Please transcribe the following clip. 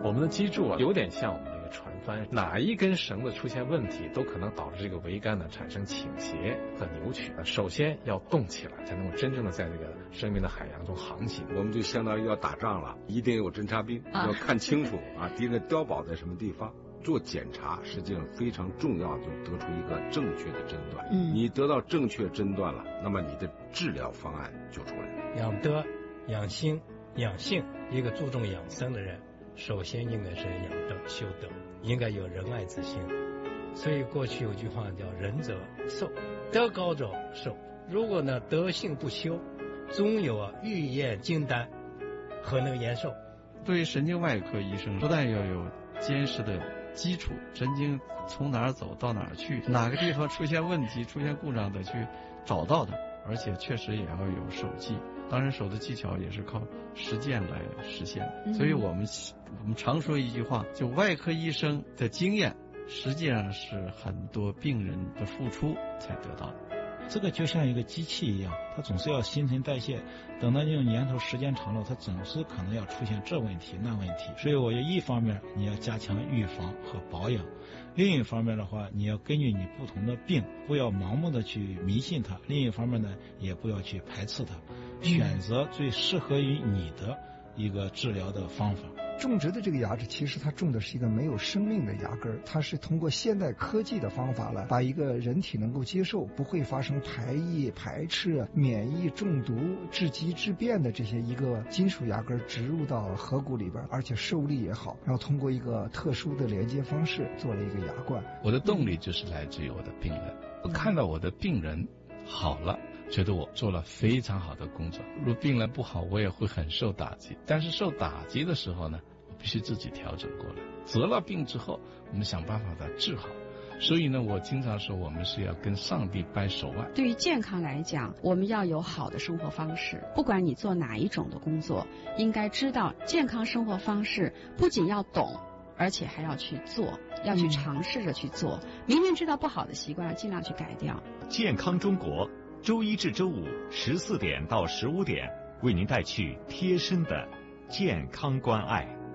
我们的脊柱有点像我们这个船帆，哪一根绳子出现问题，都可能导致这个桅杆呢产生倾斜和扭曲。首先要动起来，才能够真正的在这个生命的海洋中航行。 我们就相当于要打仗了，一定有侦察兵，要看清楚敌人碉堡在什么地方。做检查实际上非常重要，就得出一个正确的诊断。你得到正确诊断了，那么你的治疗方案就出来了。 养德、养心、养性，一个注重养生的人，首先应该是养德、修德，应该有仁爱之心。所以过去有句话叫仁者寿，德高者寿。如果呢德性不修，终有欲验金丹，何能延寿？ 对于神经外科医生，不但要有坚实的基础，神经从哪儿走到哪儿去，哪个地方出现问题、出现故障得去找到它，而且确实也要有手技。当然手的技巧也是靠实践来实现的。所以我们常说一句话，就外科医生的经验实际上是很多病人的付出才得到的。 这个就像一个机器一样，它总是要新陈代谢，等到这种年头时间长了，它总是可能要出现这问题那问题。所以我觉得一方面你要加强预防和保养，另一方面的话，你要根据你不同的病，不要盲目的去迷信它，另一方面呢，也不要去排斥它，选择最适合于你的一个治疗的方法。 种植的这个牙齿，其实它种的是一个没有生命的牙根，它是通过现代科技的方法了，把一个人体能够接受、不会发生排异、排斥、免疫中毒、致畸致变的这些一个金属牙根植入到颌骨里边，而且受力也好，然后通过一个特殊的连接方式做了一个牙冠。 我的动力就是来自于我的病人，我看到我的病人好了，觉得我做了非常好的工作。如果病人不好，我也会很受打击。但是受打击的时候呢，我必须自己调整过来。得了病之后，我们想办法把它治好。所以呢，我经常说，我们是要跟上帝掰手腕。 对于健康来讲，我们要有好的生活方式。不管你做哪一种的工作，应该知道健康生活方式不仅要懂，而且还要去做，要去尝试着去做。明明知道不好的习惯，尽量去改掉。 健康中国，周一至周五14点到15点，为您带去贴身的健康关爱。